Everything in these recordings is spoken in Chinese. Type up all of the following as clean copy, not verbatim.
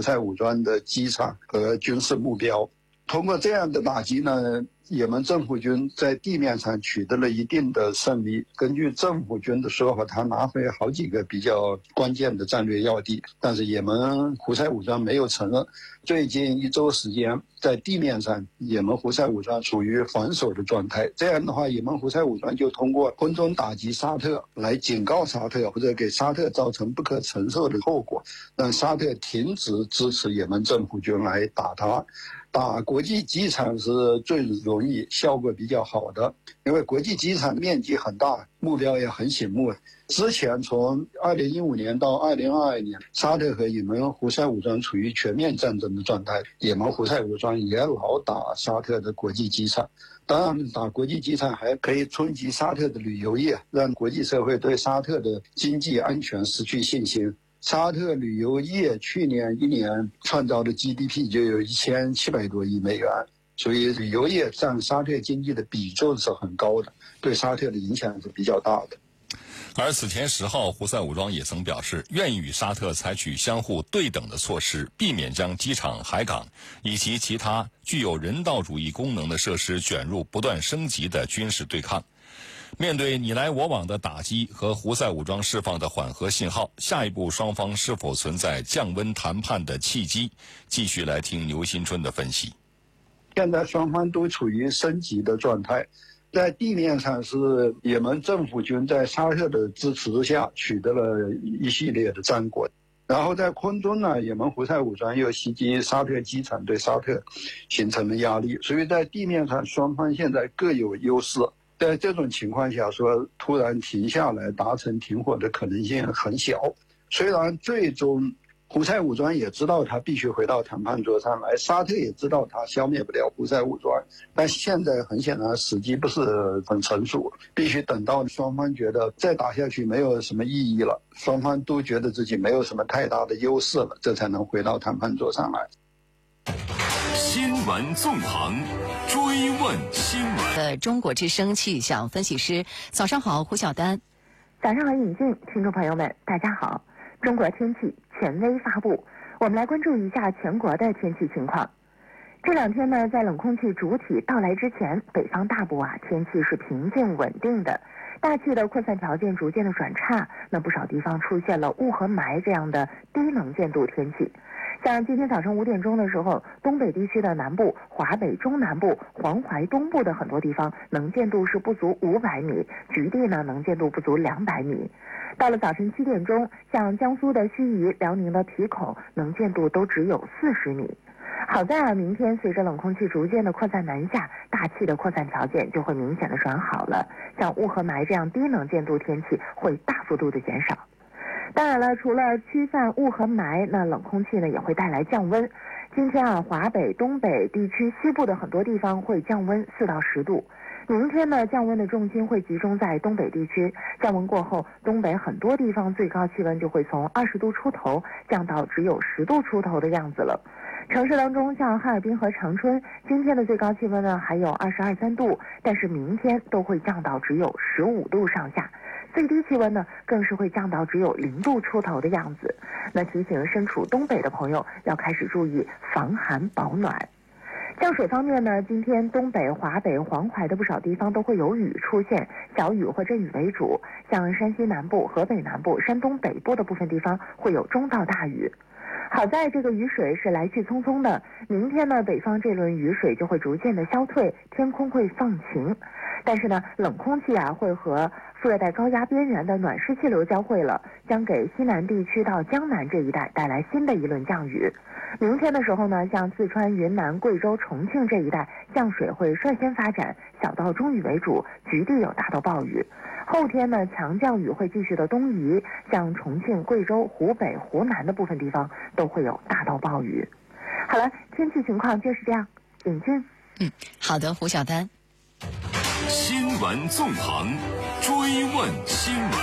胡塞武装的机场和军事目标。通过这样的打击呢，也门政府军在地面上取得了一定的胜利。根据政府军的说法，他拿回好几个比较关键的战略要地，但是也门胡塞武装没有承认。最近1周时间，在地面上，也门胡塞武装处于防守的状态。这样的话，也门胡塞武装就通过空中打击沙特来警告沙特，或者给沙特造成不可承受的后果，让沙特停止支持也门政府军来打他。打国际机场是最容易、效果比较好的，因为国际机场面积很大，目标也很醒目。之前从2015年到2022年，沙特和也门胡塞武装处于全面战争的状态，也门胡塞武装也老打沙特的国际机场。当然，打国际机场还可以冲击沙特的旅游业，让国际社会对沙特的经济安全失去信心。沙特旅游业去年1年创造的 GDP 就有1700多亿美元，所以旅游业占沙特经济的比重是很高的，对沙特的影响是比较大的。 而此前10号，胡塞武装也曾表示，愿意与沙特采取相互对等的措施，避免将机场、海港以及其他具有人道主义功能的设施卷入不断升级的军事对抗。面对你来我往的打击和胡塞武装释放的缓和信号，下一步双方是否存在降温谈判的契机？继续来听牛新春的分析。 现在双方都处于升级的状态，在地面上是也门政府军在沙特的支持下取得了一系列的战果，然后在空中呢，也门胡塞武装又袭击沙特机场，对沙特形成了压力，所以在地面上双方现在各有优势。在这种情况下说突然停下来达成停火的可能性很小。虽然最终胡塞武装也知道他必须回到谈判桌上来，沙特也知道他消灭不了胡塞武装，但现在很显然时机不是很成熟，必须等到双方觉得再打下去没有什么意义了，双方都觉得自己没有什么太大的优势了，这才能回到谈判桌上来。 新闻纵横，追问新闻。 中国之声气象分析师，早上好，胡晓丹。 早上好，尹静，听众朋友们，大家好。中国天气权威发布，我们来关注一下全国的天气情况。这2天呢，在冷空气主体到来之前，北方大部天气是平静稳定的，大气的扩散条件逐渐的转差，那不少地方出现了雾和霾这样的低能见度天气。像今天早上5点钟的时候，东北地区的南部、华北中南部、黄淮东部的很多地方能见度是不足500米，局地呢能见度不足200米。到了早晨7点钟，像江苏的盱眙、辽宁的皮孔能见度都只有40米。好在明天随着冷空气逐渐的扩散南下，大气的扩散条件就会明显的转好了，像雾和霾这样低能见度天气会大幅度的减少。当然了，除了驱散雾和霾，那冷空气呢也会带来降温。今天华北、东北地区西部的很多地方会降温4到10度。明天呢，降温的重心会集中在东北地区。降温过后，东北很多地方最高气温就会从20度出头降到只有10度出头的样子了。城市当中，像哈尔滨和长春，今天的最高气温呢还有22、23度，但是明天都会降到只有15度上下。最低气温呢，更是会降到只有0度出头的样子。那提醒身处东北的朋友要开始注意防寒保暖。降水方面呢，今天东北、华北、黄淮的不少地方都会有雨出现，小雨或阵雨为主。像山西南部、河北南部、山东北部的部分地方会有中到大雨。好在这个雨水是来去匆匆的，明天呢，北方这轮雨水就会逐渐的消退，天空会放晴。但是呢，冷空气会和副热带高压边缘的暖湿气流交汇了，将给西南地区到江南这一带带来新的一轮降雨。明天的时候呢，像四川、云南、贵州、重庆这一带降水会率先发展，小到中雨为主，局地有大到暴雨。后天呢，强降雨会继续的东移，像重庆、贵州、湖北、湖南的部分地方都会有大到暴雨。好了，天气情况就是这样。尹俊。 好的，胡晓丹。 新闻纵横，追问新闻。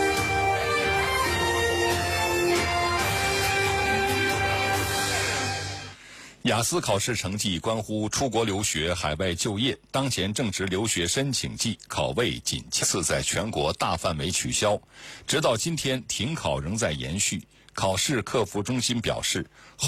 雅思考试成绩关乎出国留学、海外就业，当前正值留学申请季，考位紧接次在全国大范围取消，直到今天停考仍在延续。考试客服中心表示，